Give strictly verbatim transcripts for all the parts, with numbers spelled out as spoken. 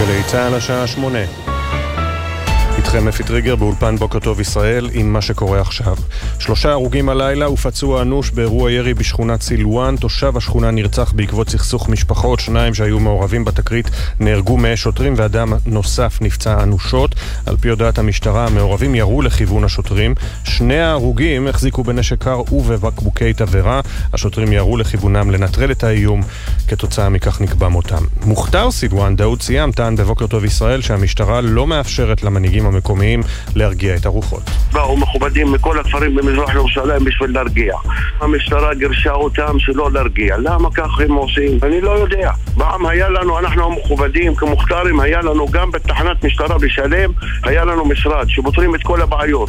גלי צהל השעה שמונה. איתכם אפי טריגר באולפן בוקר טוב ישראל עם מה שקורה עכשיו. שלושה הרוגים הלילה ופצוע אנוש באירוע ירי בשכונת סילואן. תושב השכונה נרצח בעקבות סכסוך משפחות. שניים שהיו מעורבים בתקרית נהרגו מאש שוטרים ואדם נוסף נפצע אנושות. על פי הודעת המשטרה המעורבים ירו לכיוון השוטרים. שני ההרוגים החזיקו בנשק קר ובבקבוקי תבערה. השוטרים ירו לכיוונם לנטרל את האיום. כתוצאה מכך נקבע מותם. מוכתר סילואן דאוד סיאם טען בבוקר טוב ישראל שהמשטרה לא מאפשרת למנהיגים המקומיים להרגיע את הרוחות. באו מכובדים מכל הכפרים במזרח ירושלים בשביל להרגיע. המשטרה גרשה אותם שלא להרגיע. למה כך הם עושים? אני לא יודע. פעם היה לנו, אנחנו המכובדים כמוכתרים, היה לנו גם בתחנת משטרה בשלם, היה לנו משרד שפותרים את כל הבעיות.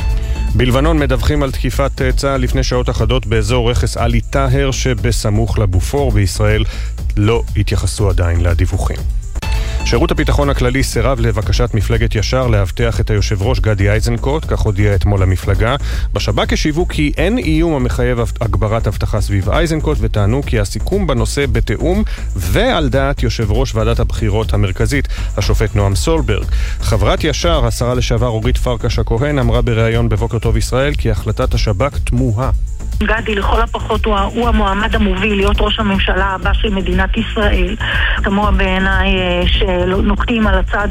בלבנון מדווחים על תקיפת צה"ל לפני שעות אחדות באזור רכס עלי טהר שבסמוך לבופור. בישראל לא התייחסו עדיין לדיווחים. שירות הביטחון הכללי סירב לבקשת מפלגת ישר להבטיח את היושב ראש גדי איזנקוט, כך הודיע אתמול המפלגה. בשב"כ השיבו כי אין איום המחייב הגברת הבטחה סביב איזנקוט, וטענו כי הסיכום בנושא בתאום ועל דעת יושב ראש ועדת הבחירות המרכזית, השופט נועם סולברג. חברת ישר, השרה לשעבר אורית פרקש הכהן, אמרה בריאיון בבוקר טוב ישראל כי החלטת השב"כ תמוהה. גדי לכל הפחות הוא, הוא המועמד המוביל להיות ראש הממשלה הבא של מדינת ישראל. תמוה בעיניי שנוקטים על הצד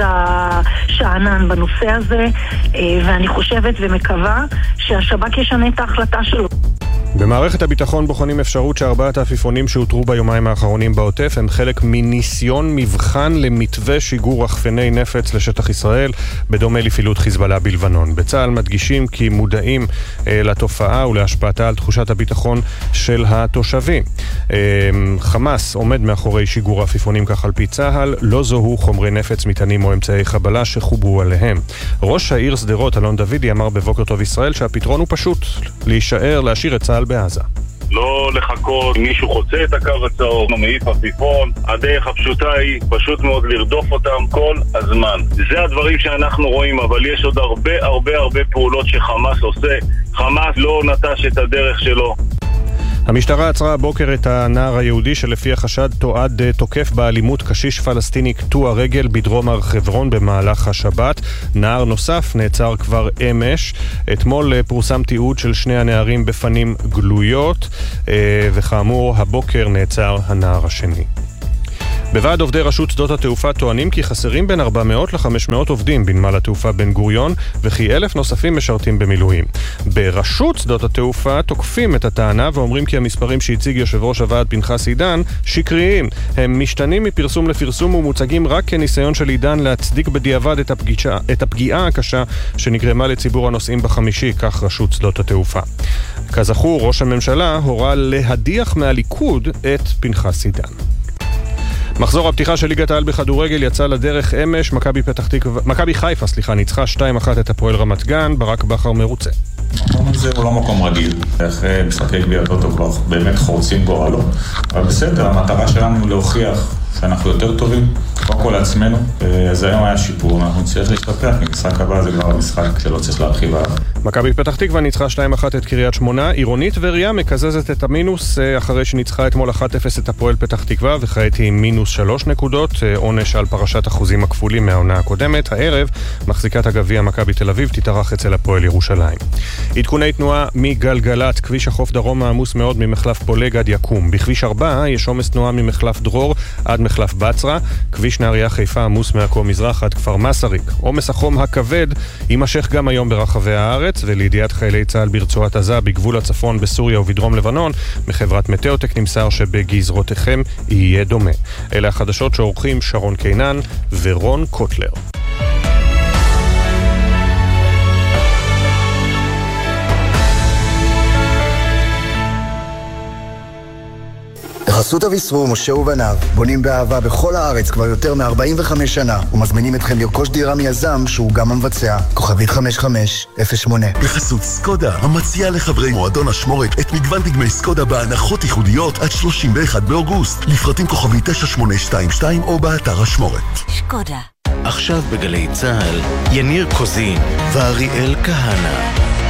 השענן בנושא הזה, ואני חושבת ומקווה שהשב"כ ישנה את ההחלטה שלו. במערכת הביטחון בוחנים אפשרות שארבעת העפיפונים שהותרו ביומיים האחרונים בעוטף הם חלק מניסיון מבחן למתווה שיגור רחפני נפץ לשטח ישראל, בדומה לפעילות חיזבאללה בלבנון. בצה"ל מדגישים כי מודעים אה, לתופעה ולהשפעתה על תחושת הביטחון של התושבים. אה, חמאס עומד מאחורי שיגור העפיפונים כך על פי צה"ל, לא זוהו חומרי נפץ, מטענים או אמצעי חבלה שחוברו עליהם. ראש העיר שדרות אלון דוידי אמר בבוקר טוב ישראל שהפתרון הוא פשוט להישאר, להשאיר את צה"ל בעזה. לא לחכות, מישהו חוצה את הקו הצהוב, מעיף עפיפון. הדרך הפשוטה היא פשוט מאוד לרדוף אותם כל הזמן. זה הדברים שאנחנו רואים, אבל יש עוד הרבה הרבה הרבה פעולות שחמאס עושה. חמאס לא נטש את הדרך שלו. המשטרה עצרה הבוקר את הנער היהודי שלפי החשד תועד תוקף באלימות קשיש פלסטיני קטוע רגל בדרום הר חברון במהלך השבת. נער נוסף נעצר כבר אמש. אתמול פורסם תיעוד של שני הנערים בפנים גלויות, וכאמור הבוקר נעצר הנער השני. בוועד עובדי רשות שדות התעופה טוענים כי חסרים בין ארבע מאות ל-חמש מאות עובדים בנמל התעופה בן גוריון, וכי אלף נוספים משרתים במילואים. ברשות שדות התעופה תוקפים את הטענה ואומרים כי המספרים שהציג יושב ראש הוועד פנחס עידן שקריים. הם משתנים מפרסום לפרסום ומוצגים רק כניסיון של עידן להצדיק בדיעבד את הפגיעה, את הפגיעה הקשה שנגרמה לציבור הנוסעים בחמישי, כך רשות שדות התעופה. כזכור, ראש הממשלה הורה להדיח מהליכוד את פנחס עידן. מחזור הפתיחה של ליגת העל בכדורגל יצא לדרך אמש. מכבי פתח תקווה, מכבי חיפה, סליחה, ניצחה שתיים אחת את הפועל רמת גן. ברק בכר מרוצה. המקום הזה הוא לא מקום רגיל. אחרי משחקי גביע הטוטו כבר באמת חורצים גורלו. אבל בסדר, המטרה שלנו היא להוכיח שאנחנו יותר טובים, קודם כל לעצמנו. אז היום היה שיפור, אנחנו נצטרך להשתפר, כי משחק הבא זה כבר משחק שלא צריך להרחיב עליו. מכבי פתח תקווה ניצחה שתיים אחת את קריית שמונה. עירונית וריאה מקזזת את המינוס אחרי שניצחה אתמול אחת אפס את הפועל פתח תקווה, וכעת היא מינוס שלוש נקודות, עונש על פרשת אחוזים הכפולים מהעונה הקודמת. הערב מחזיקת הגביע מכבי תל אביב תתארח אצל הפועל ירושלים. עדכוני תנועה מגלגלת. כביש החוף דרום עמוס מאוד ממחלף פולג עד יקום. בכביש ארבע יש עומס תנועה ממחלף דרור עד מחלף בצרה. כביש נהריה חיפה עמוס מעכו מזרח עד כפר מסריק. עומס החום הכבד יימשך גם היום ברחבי הארץ, ולידיעת חיילי צה"ל ברצועת עזה בגבול הצפון בסוריה ובדרום לבנון, מחברת מטאוטק נמסר שבגזרותיכם יהיה דומה. אלה החדשות שעורכים שרון קינן ורון קוטלר. בחסות אביסרו, משה ובניו, בונים באהבה בכל הארץ כבר יותר מ-ארבעים וחמש שנה, ומזמינים אתכם לרכוש דירה מיזם שהוא גם המבצע. כוכבית חמש חמש אפס שמונה. בחסות סקודה, המציעה לחברי מועדון השמורת את מגוון דגמי סקודה בהנחות ייחודיות עד שלושים ואחד באוגוסט. לפרטים כוכבית תשע שמונה שתיים שתיים או באתר השמורת. סקודה. עכשיו בגלי צהל, יניר קוזין ואריאל כהנה.